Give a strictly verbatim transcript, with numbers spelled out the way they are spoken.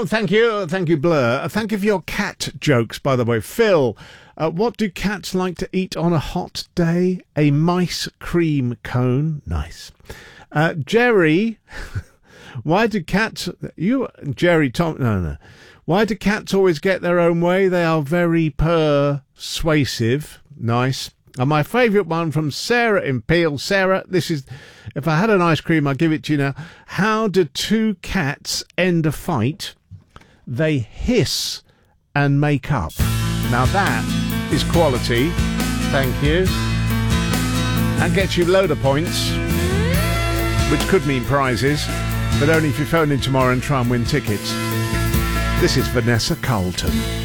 Oh, thank you. Thank you, Blur. Uh, thank you for your cat jokes, by the way. Phil, uh, what do cats like to eat on a hot day? A mice cream cone. Nice. Uh, Jerry, why do cats... You, Jerry, Tom... No, no. Why do cats always get their own way? They are very persuasive. Nice. And my favourite one from Sarah in Peel. Sarah, this is... If I had an ice cream, I'll give it to you now. How do two cats end a fight? They hiss and make up. Now that is quality. Thank you. That gets you a load of points, which could mean prizes, but only if you phone in tomorrow and try and win tickets. This is Vanessa Carlton.